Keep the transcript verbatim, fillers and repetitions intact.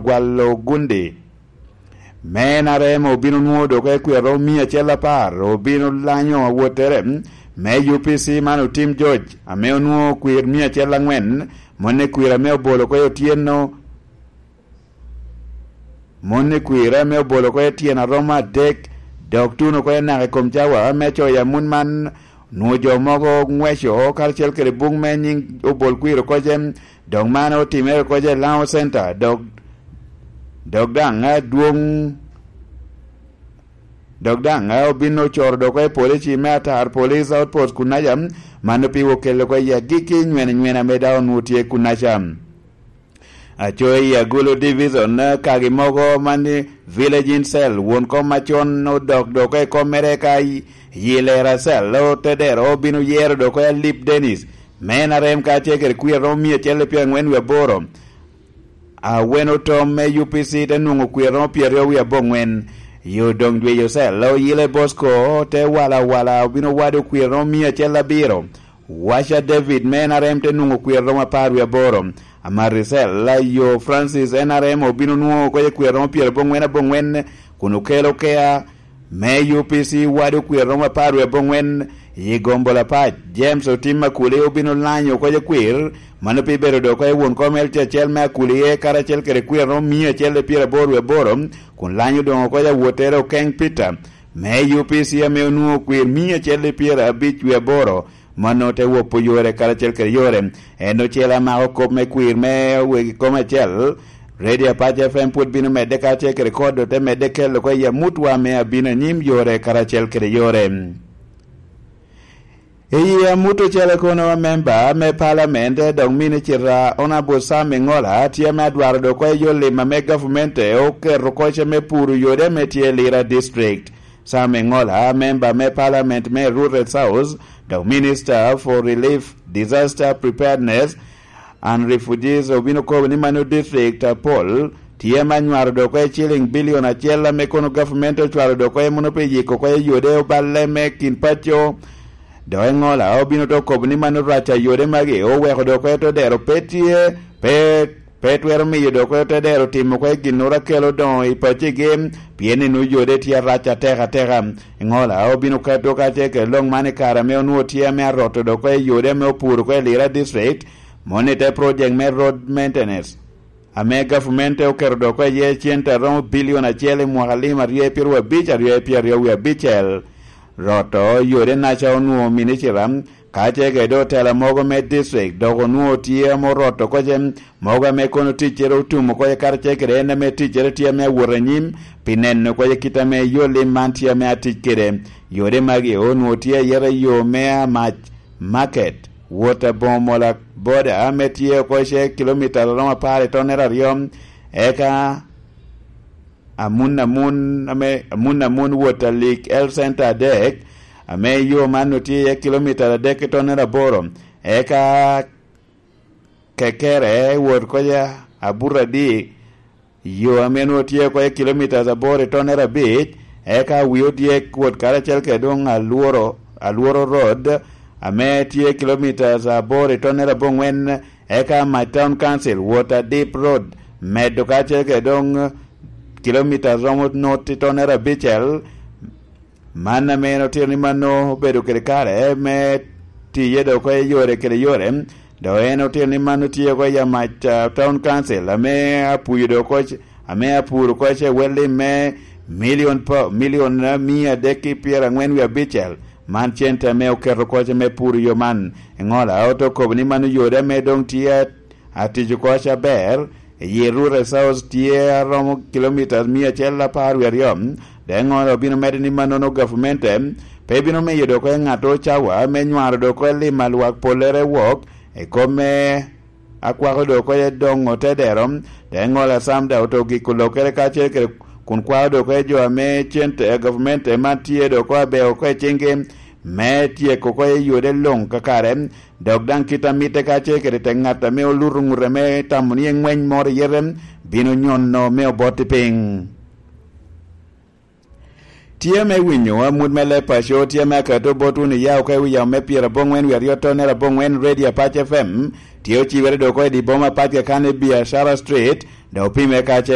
gwalo gundi mena remo bino nuodo ko kwero mia chela paro bino lanyo wotere me U P C mano Tim George ame nuo kwir mia chela ngwen mone kwira me bolo ko tieno mone kwira me bolo ko tiena Roma dek doktuno ko na kom jawa me cho ya munman nuo jo mogo ngwesho karchel kere bung me nying obol kwiro ko jem dong mano timero ko je lao center dog dog danga duong dog danga obino chor do ko police matar police outpost kunajam mano piwo kelo ko ya giki nywen nywen ameda onutie kunajam achoy ya gulo division kagi mogo mani village in cell won ko machon no dog do ko komere kai yile rasel lo tedero bino yer do ko lip Dennis mena rem ka cheker kwero mie chele pia ngwen we boro a weno tom me U P C de nungo kwero pia ro we bongwen yo dong dwe yo sel lo yile Bosco te wala wala bino wado kwero mie chele biro washa David mena rem te nungo kwero ma par we boro amarisel la yo Francis N R M obino nuo ko kwero pia bongwen bongwen kuno kelo kea me U P C wado kwero ma par we bongwen yigombo la pach James otima kule obino lanyo ko je kwir mano pi bero do ko e won ko mel chel ma kule kara chel kere kwir no mia chel pira boru e boro kun lanyo do ko ja wotero King Peter me U P C ame nu kwir mia chel pira bich we boro mano te wo po yore kara chel kere yore eno chela ma ko me kwir me we ko me chel Radio Pach F M put bino me de ka che kere kodo te me de kel ko ya mutwa me abino nyim yore kara chel kere yore Iya muto chele kono wa memba me parlament dong mini chira ona bosa me ngola tia me adwaro do kwa yo lima me government o ke rokoche me puru yode me tie lira district sa me ngola memba me parliament me rural south the minister for relief disaster preparedness and refugees obino ko ni mano district Paul tia manwaro do kwa shilling billion achela me kono government o chwaro do kwa muno pe yiko kwa yode o balle me kinpacho do ngola obino to kobni manu racha yore magi o we do ko to dero petie pe petwer mi do ko to dero timo ko ginura kelo don i pachi game pieni no yore tia racha tera tera ngola obino ka to ka te ke long mane kara me onu tia me roto do ko yore me opur ko lira district monete project me road maintenance a me government o ker do ko ye cienta rom billion a chele mo halima rie pirwa bicha rie piero we bichel roto yore na cha nuo minichiram ka che ge do tela mogo me district dogo nuo tie mo roto ko jem mogo me kono tichero tumo ko kar che gre na me tichero tie me worenyim pinen ko kita me yole mantia me atikere yore magi o nuo tie yere yo me ma market water bomola boda me tie ko she kilometer roma pare tonera riom eka amun amun ame amun amun water leak el center dek ame yo manuti ya kilometer dek tonera boro eka kekere wor ko ya abura di yo ameno tie ko kilometer za boro tonera bit eka wiyo die wor kara chel ke dong aluoro aluoro road ame tie kilometer za boro tonera bongwen eka my town council water deep road medo ka chel ke dong kilometers romo noti tonera bichel mana meno tini mano bedo kere kare me tiye do ko yore kere yore do eno tini mano tiye ko ya mach uh, town council ame apuyo do ko ame apuro ko che weli me million po million uh, mia deki piera ngwen we bichel man chente me okero ko che me puro yo man ngola auto ko ni mano yore me dong tiye atiju ko cha ber yerure south tie romo kilometers mia chela par weriom dengo bino medini manono government pe bino me yedo ko ngato chawa me nywaro do ko li malwak polere wok e come akwa do ko dongo tederom dengo la samda auto gikulo kere ka chekere kun kwa do ko jo me chente government ma tie do ko be ko chenge me tie ko ko yode long kakare dog dan kita mite ka chekere tengata me olurungure me tamuni ngwen mor yerem bino nyonno me oboti ping tie me winyo amud mele pasho tie me ka to botuni ya ko wi ya me piera bongwen wi ya to nera bongwen Radio Pach F M tie o chiwere do ko di boma Pach ka ne biashara street do pime ka